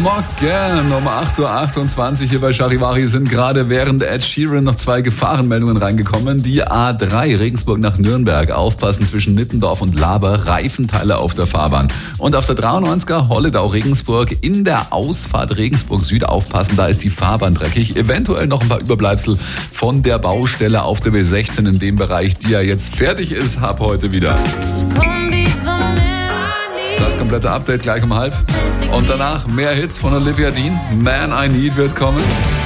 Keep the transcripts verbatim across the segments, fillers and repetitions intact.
Morgen um acht Uhr achtundzwanzig hier bei Charivari sind gerade während Ed Sheeran noch zwei Gefahrenmeldungen reingekommen. Die A drei Regensburg nach Nürnberg. Aufpassen zwischen Nittendorf und Laber. Reifenteile auf der Fahrbahn. Und auf der dreiundneunziger Holledau Regensburg in der Ausfahrt Regensburg Süd aufpassen. Da ist die Fahrbahn dreckig. Eventuell noch ein paar Überbleibsel von der Baustelle auf der B sechzehn in dem Bereich, die ja jetzt fertig ist, ab heute wieder. Das komplette Update gleich um halb. Und danach mehr Hits von Olivia Dean. Man I Need wird kommen.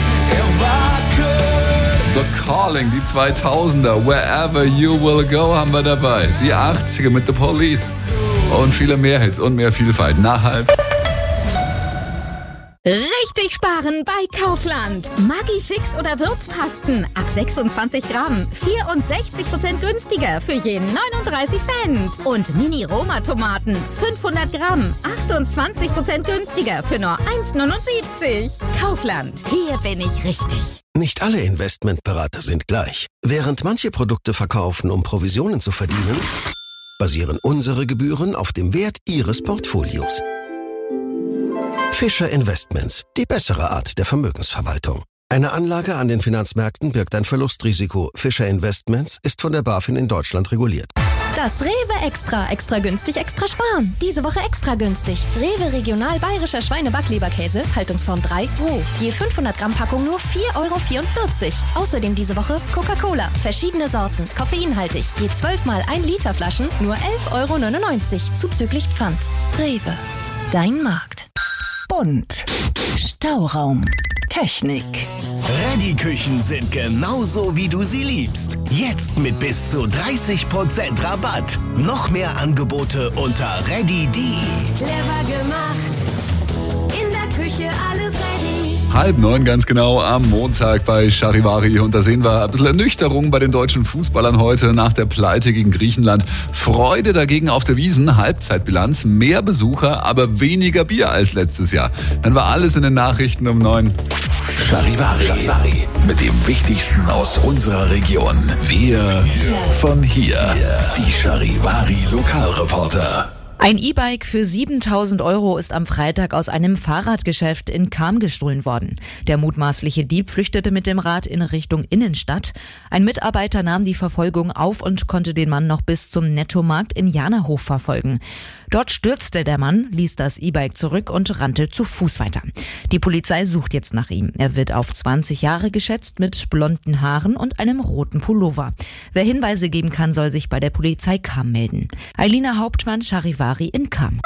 The Calling, die zweitausender. Wherever You Will Go haben wir dabei. Die achtziger mit The Police. Und viele mehr Hits und mehr Vielfalt. Nach halb. Richtig sparen bei Kaufland. Maggi Fix oder Würzpasten ab sechsundzwanzig Gramm. vierundsechzig Prozent günstiger für jeden neununddreißig Cent. Und Mini-Roma-Tomaten fünfhundert Gramm. achtundzwanzig Prozent günstiger für nur eins neunundsiebzig. Kaufland, hier bin ich richtig. Nicht alle Investmentberater sind gleich. Während manche Produkte verkaufen, um Provisionen zu verdienen, basieren unsere Gebühren auf dem Wert Ihres Portfolios. Fischer Investments, die bessere Art der Vermögensverwaltung. Eine Anlage an den Finanzmärkten birgt ein Verlustrisiko. Fischer Investments ist von der BaFin in Deutschland reguliert. Das Rewe Extra. Extra günstig, extra sparen. Diese Woche extra günstig. Rewe Regional Bayerischer Schweine-Backleberkäse, Haltungsform drei, roh. Je fünfhundert Gramm Packung nur vier Euro vierundvierzig. Außerdem diese Woche Coca-Cola. Verschiedene Sorten, koffeinhaltig. Je zwölf mal ein Liter Flaschen nur elf Euro neunundneunzig. Zuzüglich Pfand. Rewe. Dein Markt. Bunt. Stauraum. Technik. Ready-Küchen sind genauso, wie du sie liebst. Jetzt mit bis zu dreißig Prozent Rabatt. Noch mehr Angebote unter ready punkt de. Clever gemacht. In der Küche alles ready. Halb neun ganz genau am Montag bei Charivari. Und da sehen wir ein bisschen Ernüchterung bei den deutschen Fußballern heute nach der Pleite gegen Griechenland. Freude dagegen auf der Wiesn. Halbzeitbilanz, mehr Besucher, aber weniger Bier als letztes Jahr. Dann war alles in den Nachrichten um neun. Charivari. Charivari. Mit dem Wichtigsten aus unserer Region. Wir von hier. Die Charivari Lokalreporter. Ein E-Bike für siebentausend Euro ist am Freitag aus einem Fahrradgeschäft in Cham gestohlen worden. Der mutmaßliche Dieb flüchtete mit dem Rad in Richtung Innenstadt. Ein Mitarbeiter nahm die Verfolgung auf und konnte den Mann noch bis zum Nettomarkt in Janahof verfolgen. Dort stürzte der Mann, ließ das E-Bike zurück und rannte zu Fuß weiter. Die Polizei sucht jetzt nach ihm. Er wird auf zwanzig Jahre geschätzt mit blonden Haaren und einem roten Pullover. Wer Hinweise geben kann, soll sich bei der Polizei Cham melden. Eilina Hauptmann, Charivari in Cham.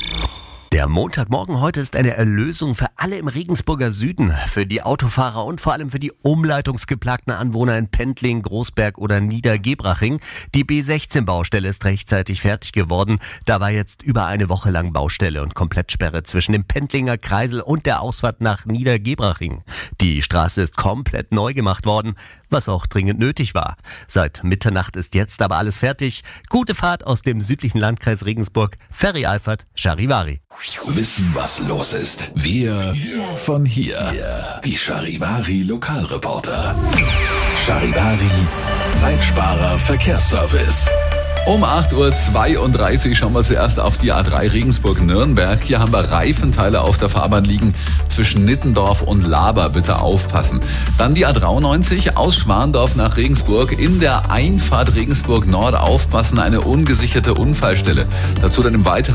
Der Montagmorgen heute ist eine Erlösung für alle im Regensburger Süden, für die Autofahrer und vor allem für die umleitungsgeplagten Anwohner in Pendling, Großberg oder Niedergebraching. Die B sechzehn Baustelle ist rechtzeitig fertig geworden. Da war jetzt über eine Woche lang Baustelle und Komplettsperre zwischen dem Pendlinger Kreisel und der Ausfahrt nach Niedergebraching. Die Straße ist komplett neu gemacht worden, was auch dringend nötig war. Seit Mitternacht ist jetzt aber alles fertig. Gute Fahrt aus dem südlichen Landkreis Regensburg. Ferry Alfert, Charivari. Wissen, was los ist. Wir von hier. Die Charivari Lokalreporter. Charivari Zeitsparer Verkehrsservice. Um acht Uhr zweiunddreißig schauen wir zuerst auf die A drei Regensburg-Nürnberg. Hier haben wir Reifenteile auf der Fahrbahn liegen zwischen Nittendorf und Laber. Bitte aufpassen. Dann die A dreiundneunzig aus Schwandorf nach Regensburg. In der Einfahrt Regensburg Nord aufpassen, eine ungesicherte Unfallstelle. Dazu dann im weiteren